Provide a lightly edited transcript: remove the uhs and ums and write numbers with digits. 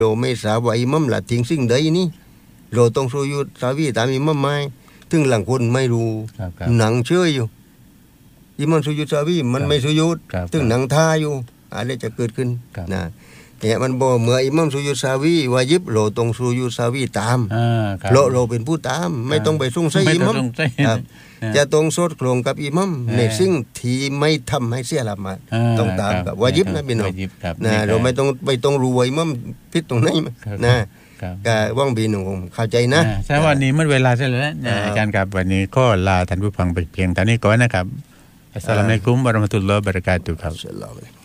เราไม่ทราบว่าอิหมัมละทิ้งสิ่งใดนี่เราต้องสุยุดซาวีตามอิหมัมไหมถึงหลังคนไม่รู้หนังเชื่ออยู่อิหมัมสุยุดซาวีมันไม่สุยุดถึงหนังท่าอยู่อะไรจะเกิดขึ้นนะเนี่ยมันบอกเมื่ออิหมัมสุยุดซาวีวาญิบเราต้องสุยุดซาวีตามเราเป็นผู้ตามไม่ต้องไปสงสัยอิหมัมจะต้องสอดคล้องกับอิหมัมในสิ่งที่ไม่ทำให้เสียละหมาดต้องตามกับวาญิบนะพี่น้องนะเราไม่ต้องรู้ว่าอิหมัมผิดตรงไหนนะก็ว่างพี่น้องเข้าใจนะใช่วันนี้มันเวลาใช่แล้วอาจารย์ครับวันนี้ก็ลาท่านผู้ฟังไปเพียงเท่านี้ก่อนนะครับอัสสลามุอะลัยกุมวะเราะมะตุลลอฮิวะบะเราะกาตุฮ์ครับ